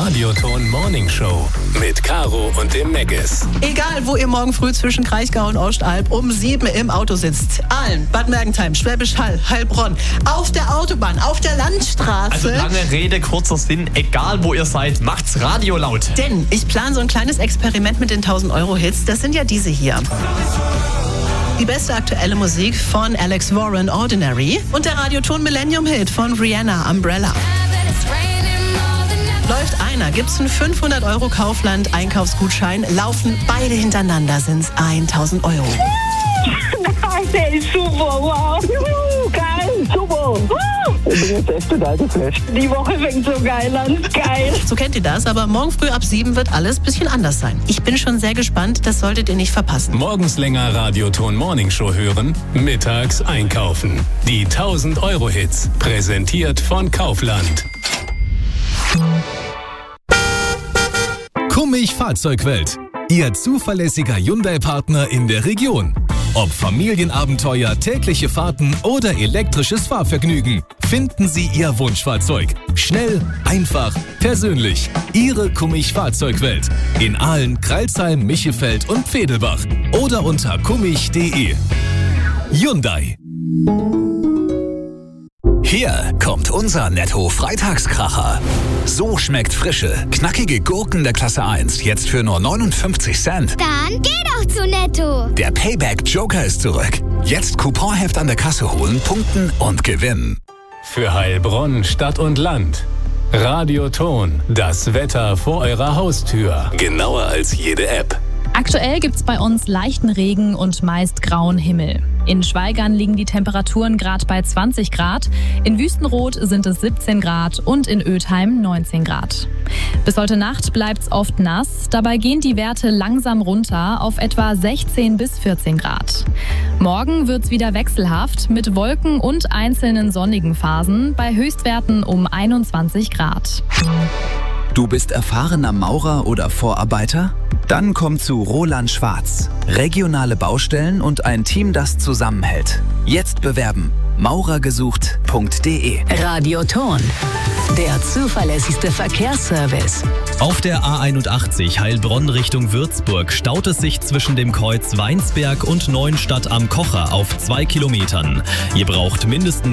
Radioton Morning Show mit Caro und dem Meggis. Egal, wo ihr morgen früh zwischen Kraichgau und Ostalb um 7 im Auto sitzt. Aalen, Bad Mergentheim, Schwäbisch Hall, Heilbronn, auf der Autobahn, auf der Landstraße. Also lange Rede, kurzer Sinn, egal wo ihr seid, macht's Radio laut. Denn ich plane so ein kleines Experiment mit den 1000-Euro-Hits. Das sind ja diese hier. Die beste aktuelle Musik von Alex Warren, Ordinary. Und der Radioton Millennium-Hit von Rihanna, Umbrella. Läuft einer, gibt's einen 500 € Kaufland-Einkaufsgutschein, laufen beide hintereinander, sind's 1000 €. Der ist super, wow. Juhu, geil, super. Ich bin jetzt echt total geflasht. Die Woche fängt so geil an, geil. So kennt ihr das, aber morgen früh ab 7 wird alles ein bisschen anders sein. Ich bin schon sehr gespannt, das solltet ihr nicht verpassen. Morgens länger Radioton Morning Show hören, mittags einkaufen. Die 1000-Euro-Hits, präsentiert von Kaufland. Kummig Fahrzeugwelt, Ihr zuverlässiger Hyundai-Partner in der Region. Ob Familienabenteuer, tägliche Fahrten oder elektrisches Fahrvergnügen, finden Sie Ihr Wunschfahrzeug. Schnell, einfach, persönlich. Ihre Kummig Fahrzeugwelt. In Aalen, Crailsheim, Michefeld und Vedelbach. Oder unter kummig.de. Hyundai. Hier kommt unser Netto-Freitagskracher. So schmeckt frische, knackige Gurken der Klasse 1 jetzt für nur 59 Cent. Dann geh doch zu Netto. Der Payback-Joker ist zurück. Jetzt Couponheft an der Kasse holen, punkten und gewinnen. Für Heilbronn, Stadt und Land. Radioton, das Wetter vor eurer Haustür. Genauer als jede App. Aktuell gibt's bei uns leichten Regen und meist grauen Himmel. In Schweigern liegen die Temperaturen gerade bei 20 Grad, in Wüstenrot sind es 17 Grad und in Ödheim 19 Grad. Bis heute Nacht bleibt's oft nass, dabei gehen die Werte langsam runter auf etwa 16 bis 14 Grad. Morgen wird's wieder wechselhaft mit Wolken und einzelnen sonnigen Phasen bei Höchstwerten um 21 Grad. Du bist erfahrener Maurer oder Vorarbeiter? Dann komm zu Roland Schwarz. Regionale Baustellen und ein Team, das zusammenhält. Jetzt bewerben. maurergesucht.de. Radioton, der zuverlässigste Verkehrsservice. Auf der A81 Heilbronn Richtung Würzburg staut es sich zwischen dem Kreuz Weinsberg und Neuenstadt am Kocher auf 2 Kilometern. Ihr braucht mindestens